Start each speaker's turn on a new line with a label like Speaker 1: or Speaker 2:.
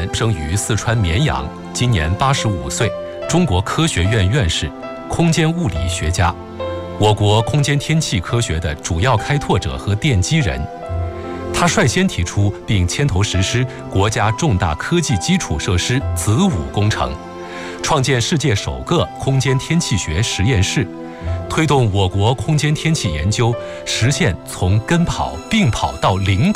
Speaker 1: 年生于四川绵阳，今年85岁，中国科学院院士，空间物理学家，我国空间天气科学的主要开拓者和奠基人。他率先提出并牵头实施国家重大科技基础设施子午工程，创建世界首个空间天气学实验室，推动我国空间天气研究实现从跟跑、并跑到零